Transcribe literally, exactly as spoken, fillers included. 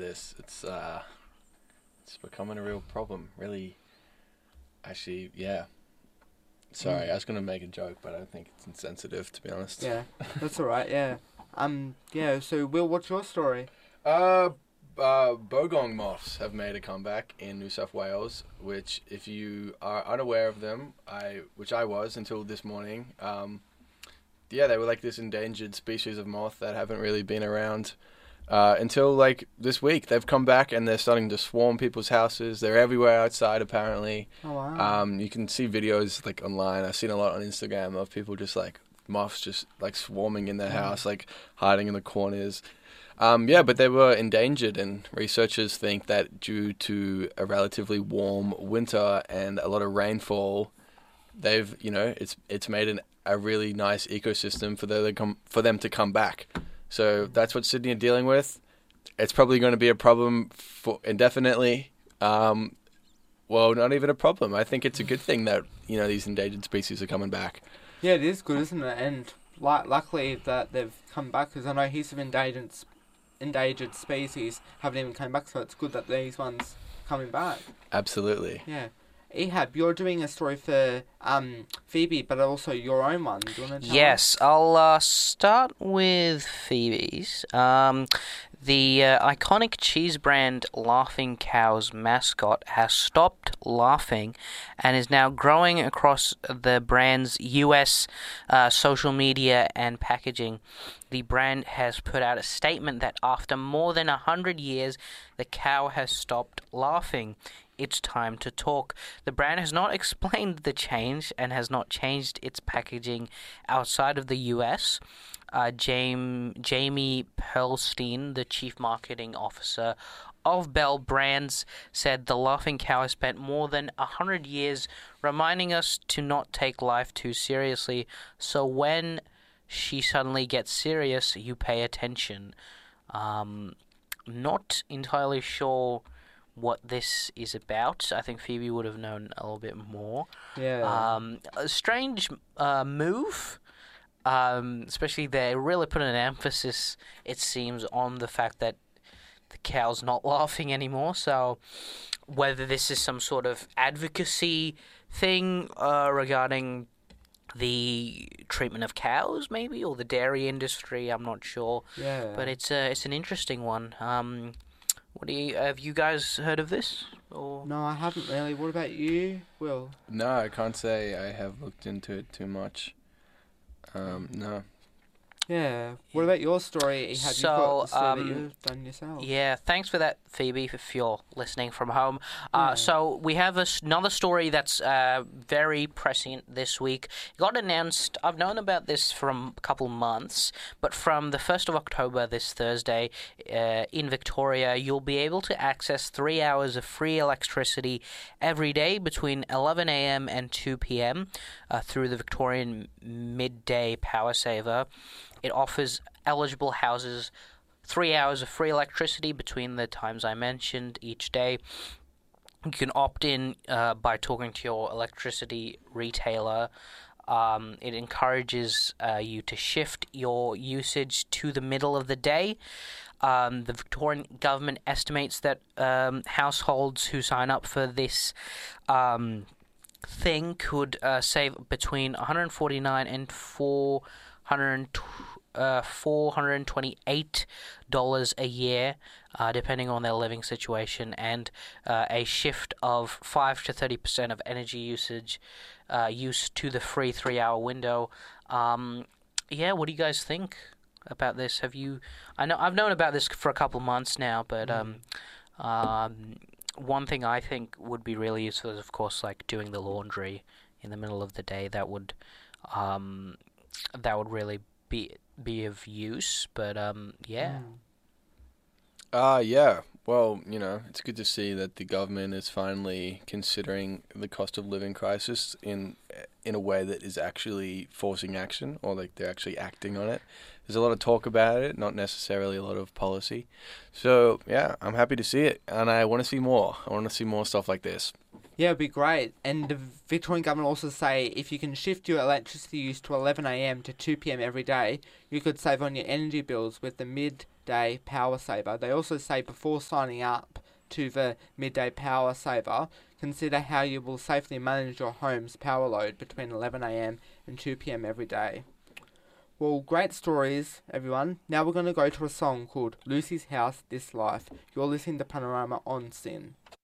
this. It's uh, it's becoming a real problem. Really, actually, yeah. Sorry, Mm. I was gonna make a joke, but I think it's insensitive, to be honest. Yeah, that's all right. Yeah. Um. Yeah. So, Will, what's your story? Uh, uh, Bogong moths have made a comeback in New South Wales, which, if you are unaware of them, I which I was until this morning. Um, yeah, they were like this endangered species of moth that haven't really been around uh, until like this week. They've come back and they're starting to swarm people's houses. They're everywhere outside, apparently. Oh wow. Um, you can see videos like online. I've seen a lot on Instagram of people just like moths just like swarming in their Mm. house, like hiding in the corners. Um, yeah, but they were endangered, and researchers think that due to a relatively warm winter and a lot of rainfall, they've you know it's it's made an, a really nice ecosystem for them to come for them to come back. So that's what Sydney are dealing with. It's probably going to be a problem for indefinitely. Um, well, not even a problem. I think it's a good thing that you know these endangered species are coming back. Yeah, it is good, isn't it? And like, luckily that they've come back, because I know heaps of endangered sp- endangered species haven't even come back. So it's good that these ones coming back. Absolutely. Yeah. Ehab, you're doing a story for um Phoebe, but also your own one. Do you want to tell Yes, I'll uh, start with Phoebe's. Um, the uh, iconic cheese brand Laughing Cow's mascot has stopped laughing and is now growing across the brand's U S uh, social media and packaging. The brand has put out a statement that after more than a hundred years, the cow has stopped laughing. It's time to talk. The brand has not explained the change and has not changed its packaging outside of the U S. Uh, James, Jamie Perlstein, the chief marketing officer of Bell Brands, said the Laughing Cow has spent more than a hundred years reminding us to not take life too seriously. So when she suddenly gets serious, you pay attention. Um, not entirely sure what this is about. I think Phoebe would have known a little bit more. Yeah. Um, a strange uh, move, um, especially they really put an emphasis, it seems, on the fact that the cow's not laughing anymore. So whether this is some sort of advocacy thing uh, regarding the treatment of cows, maybe, or the dairy industry, I'm not sure. Yeah. But it's a, it's an interesting one. Um, what do you have you guys heard of this? Or No, I haven't really. What about you, Will? No, I can't say I have looked into it too much. Um, no. Yeah. What about your story? Ehab? You've got So, the story um, that you've done yourself. Yeah, thanks for that, Phoebe, if you're listening from home. Uh, Yeah. So we have a s another story that's uh, very prescient this week. It got announced, I've known about this for a couple months, but from the first of October, this Thursday, uh, in Victoria, you'll be able to access three hours of free electricity every day between eleven a m and two p m uh, through the Victorian Midday Power Saver. It offers eligible houses three hours of free electricity between the times I mentioned each day. You can opt in uh, by talking to your electricity retailer. Um, it encourages uh, you to shift your usage to the middle of the day. Um, the Victorian government estimates that um, households who sign up for this um, thing could uh, save between one hundred forty-nine and four hundred uh, four hundred twenty-eight dollars a year, uh, depending on their living situation, and uh, a shift of five to thirty percent of energy usage uh, use to the free three-hour window. Um, yeah, what do you guys think about this? Have you? I know I've known about this for a couple months now, but um, um, one thing I think would be really useful is, of course, like doing the laundry in the middle of the day. That would, um, that would really be be of use. But um, yeah. Mm. Uh, yeah. Well, you know, it's good to see that the government is finally considering the cost of living crisis in in a way that is actually forcing action, or like they're actually acting on it. There's a lot of talk about it, not necessarily a lot of policy. So, yeah, I'm happy to see it, and I want to see more. I want to see more stuff like this. Yeah, it'd be great. And the Victorian government also say if you can shift your electricity use to eleven a m to two p m every day, you could save on your energy bills with the midday midday power saver. They also say before signing up to the midday power saver, consider how you will safely manage your home's power load between eleven a m and two p m every day. Well, great stories, everyone. Now we're going to go to a song called Lucy's House, This Life. You're listening to Panorama on S Y N.